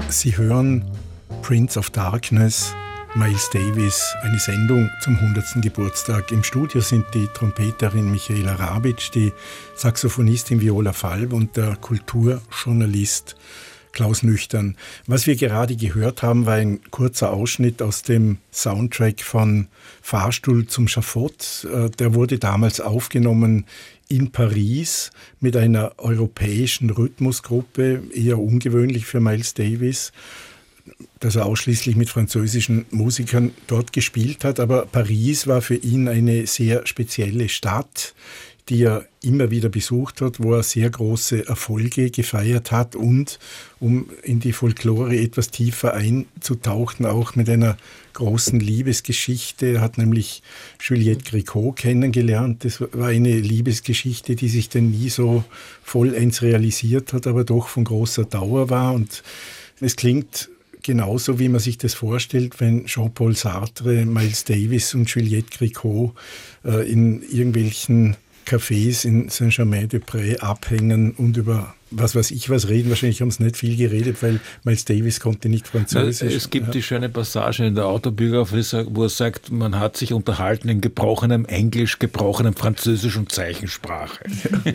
Sie hören Prince of Darkness, Miles Davis, eine Sendung zum 100. Geburtstag. Im Studio sind die Trompeterin Michaela Rabitsch, die Saxophonistin Viola Falb und der Kulturjournalist Klaus Nüchtern. Was wir gerade gehört haben, war ein kurzer Ausschnitt aus dem Soundtrack von Fahrstuhl zum Schafott. Der wurde damals aufgenommen in Paris mit einer europäischen Rhythmusgruppe, eher ungewöhnlich für Miles Davis, dass er ausschließlich mit französischen Musikern dort gespielt hat. Aber Paris war für ihn eine sehr spezielle Stadt, die er immer wieder besucht hat, wo er sehr große Erfolge gefeiert hat und, um in die Folklore etwas tiefer einzutauchen, auch mit einer großen Liebesgeschichte. Er hat nämlich Juliette Gréco kennengelernt. Das war eine Liebesgeschichte, die sich dann nie so vollends realisiert hat, aber doch von großer Dauer war. Und es klingt genauso, wie man sich das vorstellt, wenn Jean-Paul Sartre, Miles Davis und Juliette Gréco in irgendwelchen Cafés in Saint-Germain-des-Prés abhängen und über was weiß ich was reden. Wahrscheinlich haben sie nicht viel geredet, weil Miles Davis konnte nicht Französisch. Es gibt die schöne Passage in der Autobiografie, wo er sagt, man hat sich unterhalten in gebrochenem Englisch, gebrochenem Französisch und Zeichensprache. Ja.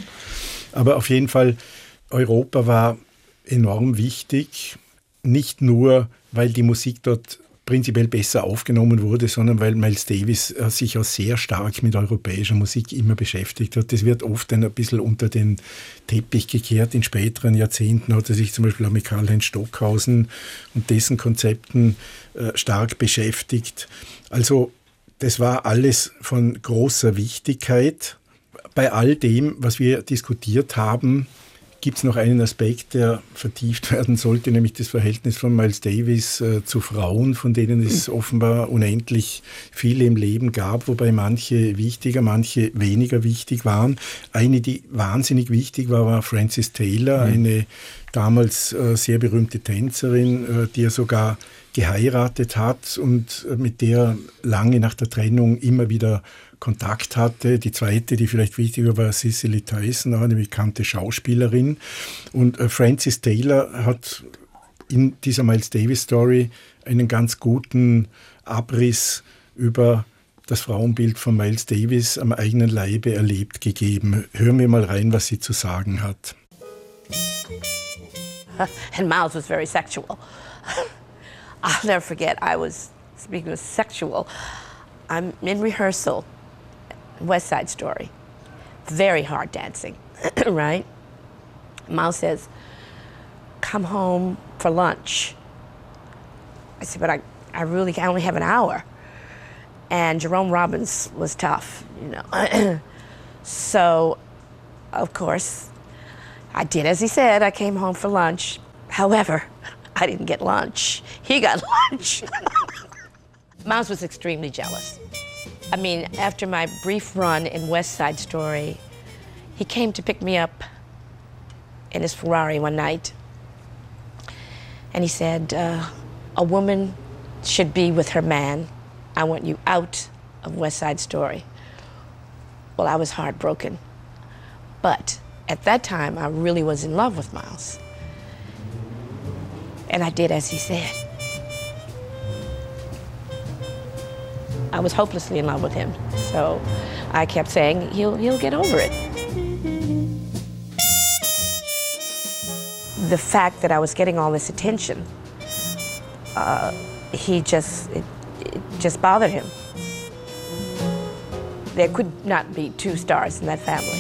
Aber auf jeden Fall, Europa war enorm wichtig. Nicht nur, weil die Musik dort prinzipiell besser aufgenommen wurde, sondern weil Miles Davis sich auch sehr stark mit europäischer Musik immer beschäftigt hat. Das wird oft ein bisschen unter den Teppich gekehrt. In späteren Jahrzehnten hat er sich zum Beispiel auch mit Karl-Heinz Stockhausen und dessen Konzepten stark beschäftigt. Also das war alles von großer Wichtigkeit. Bei all dem, was wir diskutiert haben, gibt es noch einen Aspekt, der vertieft werden sollte, nämlich das Verhältnis von Miles Davis zu Frauen, von denen es offenbar unendlich viele im Leben gab, wobei manche wichtiger, manche weniger wichtig waren. Eine, die wahnsinnig wichtig war, war Frances Taylor, eine damals sehr berühmte Tänzerin, die er sogar geheiratet hat und mit der lange nach der Trennung immer wieder Kontakt hatte. Die zweite, die vielleicht wichtiger war, Cicely Tyson, eine bekannte Schauspielerin. Und Frances Taylor hat in dieser Miles Davis Story einen ganz guten Abriss über das Frauenbild von Miles Davis am eigenen Leibe erlebt gegeben. Hören wir mal rein, was sie zu sagen hat. And Miles was very sexual. I'll never forget, speaking of sexual, I'm in rehearsal, West Side Story, very hard dancing, right? Miles says, come home for lunch. I said, but I only have an hour. And Jerome Robbins was tough, you know. So, of course, I did as he said. I came home for lunch. However, I didn't get lunch. He got lunch. Miles was extremely jealous. I mean, after my brief run in West Side Story, he came to pick me up in his Ferrari one night. And he said, a woman should be with her man. I want you out of West Side Story. Well, I was heartbroken. But at that time, I really was in love with Miles. And I did as he said. I was hopelessly in love with him. So I kept saying, he'll get over it. The fact that I was getting all this attention, it just bothered him. There could not be two stars in that family.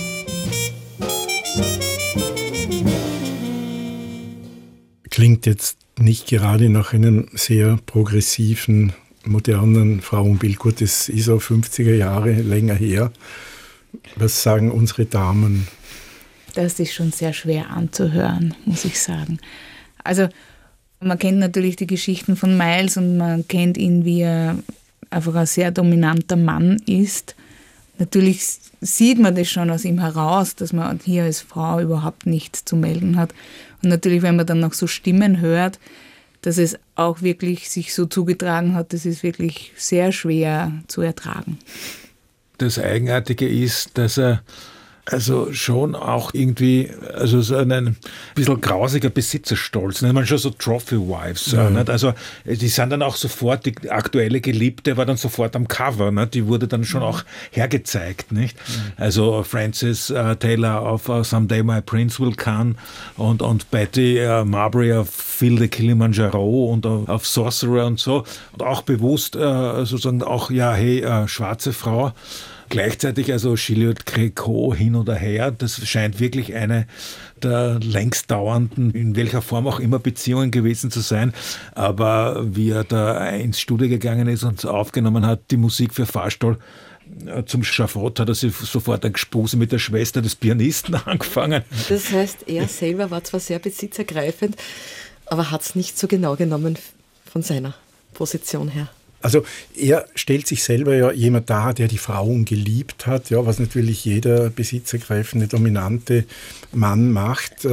Klingt jetzt nicht gerade nach einem sehr progressiven, modernen Frauenbild. Gut, das ist auch 50er Jahre länger her. Was sagen unsere Damen? Das ist schon sehr schwer anzuhören, muss ich sagen. Also man kennt natürlich die Geschichten von Miles und man kennt ihn, wie er einfach ein sehr dominanter Mann ist. Natürlich sieht man das schon aus ihm heraus, dass man hier als Frau überhaupt nichts zu melden hat. Und natürlich, wenn man dann noch so Stimmen hört, dass es auch wirklich sich so zugetragen hat, das ist wirklich sehr schwer zu ertragen. Das Eigenartige ist, dass er Also schon auch irgendwie, also so ein bisschen grausiger Besitzerstolz, nennt man schon so Trophy-Wives. Ja. Nicht? Also die sind dann auch sofort, die aktuelle Geliebte war dann sofort am Cover, nicht? Die wurde dann schon auch hergezeigt. Nicht? Also Frances Taylor auf Someday My Prince Will Come und Betty Marbury auf Phil the Kilimanjaro und auf Sorcerer und so. Und auch bewusst sozusagen auch, ja, hey, schwarze Frau. Gleichzeitig also Gilliard Gréco hin oder her, das scheint wirklich eine der längst dauernden, in welcher Form auch immer, Beziehungen gewesen zu sein. Aber wie er da ins Studio gegangen ist und aufgenommen hat, die Musik für Fahrstuhl, zum Schafott hat er sich sofort ein Gespose mit der Schwester des Pianisten angefangen. Das heißt, er selber war zwar sehr besitzergreifend, aber hat es nicht so genau genommen von seiner Position her. Also er stellt sich selber ja jemand dar, der die Frauen geliebt hat, ja, was natürlich jeder besitzergreifende, dominante Mann macht.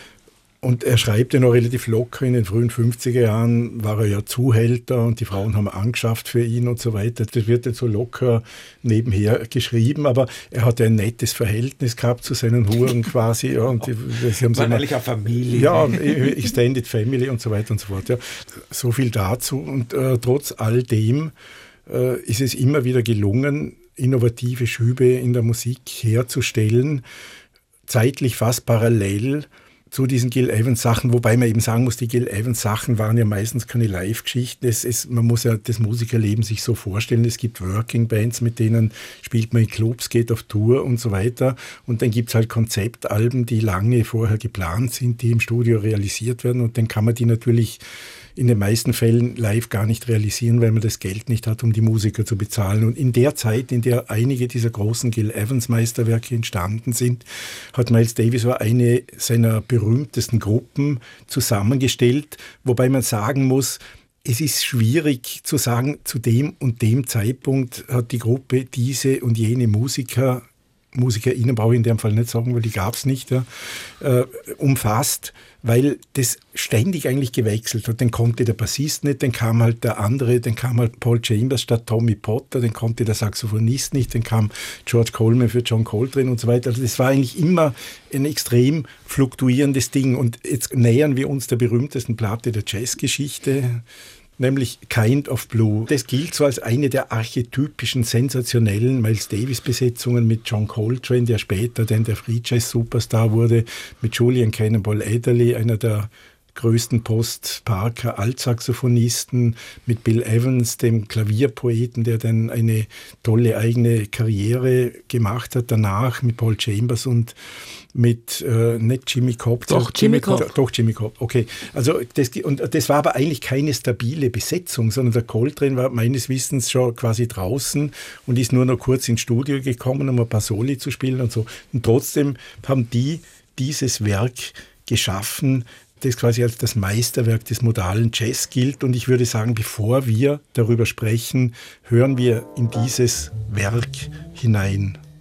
Und er schreibt ja noch relativ locker, in den frühen 50er Jahren war er ja Zuhälter und die Frauen haben angeschafft für ihn und so weiter. Das wird jetzt so locker nebenher geschrieben, aber er hatte ein nettes Verhältnis gehabt zu seinen Huren quasi. Ja, und sie haben war eigentlich eine Familie. Ja, Extended Family und so weiter und so fort. Ja. So viel dazu. Und trotz all dem ist es immer wieder gelungen, innovative Schübe in der Musik herzustellen, zeitlich fast parallel zu diesen Gil Evans-Sachen, wobei man eben sagen muss, die Gil Evans-Sachen waren ja meistens keine Live-Geschichten. Man muss ja das Musikerleben sich so vorstellen, es gibt Working-Bands, mit denen spielt man in Clubs, geht auf Tour und so weiter. Und dann gibt es halt Konzeptalben, die lange vorher geplant sind, die im Studio realisiert werden. Und dann kann man die natürlich in den meisten Fällen live gar nicht realisieren, weil man das Geld nicht hat, um die Musiker zu bezahlen. Und in der Zeit, in der einige dieser großen Gil Evans-Meisterwerke entstanden sind, hat Miles Davis eine seiner berühmtesten Gruppen zusammengestellt, wobei man sagen muss, es ist schwierig zu sagen, zu dem und dem Zeitpunkt hat die Gruppe diese und jene MusikerInnen brauche ich in dem Fall nicht sagen, weil die gab es nicht, ja, umfasst, weil das ständig eigentlich gewechselt hat. Dann konnte der Bassist nicht, dann kam halt der andere, dann kam halt Paul Chambers statt Tommy Potter, dann konnte der Saxophonist nicht, dann kam George Coleman für John Coltrane und so weiter. Also das war eigentlich immer ein extrem fluktuierendes Ding. Und jetzt nähern wir uns der berühmtesten Platte der Jazzgeschichte, nämlich Kind of Blue. Das gilt so als eine der archetypischen, sensationellen Miles Davis-Besetzungen mit John Coltrane, der später dann der Free Jazz-Superstar wurde, mit Julian Cannonball Adderley, einer der größten Post-Parker-Altsaxophonisten, mit Bill Evans, dem Klavierpoeten, der dann eine tolle eigene Karriere gemacht hat danach, mit Paul Chambers und mit, nicht Jimmy Cobb. Doch, Jimmy Cobb. Doch, Jimmy Cobb, okay. Also das war aber eigentlich keine stabile Besetzung, sondern der Coltrane war meines Wissens schon quasi draußen und ist nur noch kurz ins Studio gekommen, um ein paar Soli zu spielen und so. Und trotzdem haben die dieses Werk geschaffen, das quasi als das Meisterwerk des modalen Jazz gilt. Und ich würde sagen, bevor wir darüber sprechen, hören wir in dieses Werk hinein.